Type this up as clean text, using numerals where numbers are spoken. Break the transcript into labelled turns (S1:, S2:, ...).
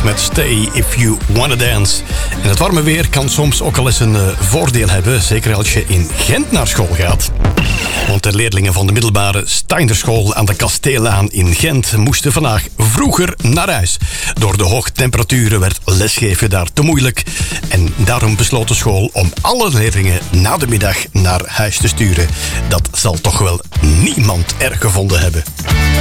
S1: met Stay If You Wanna Dance. En het warme weer kan soms ook al eens een voordeel hebben. Zeker als je in Gent naar school gaat. Want de leerlingen van de middelbare Steinerschool aan de Kasteellaan in Gent moesten vandaag vroeger naar huis. Door de hoge temperaturen werd lesgeven daar te moeilijk. En daarom besloot de school om alle leerlingen na de middag naar huis te sturen. Dat zal toch wel niemand erg gevonden hebben.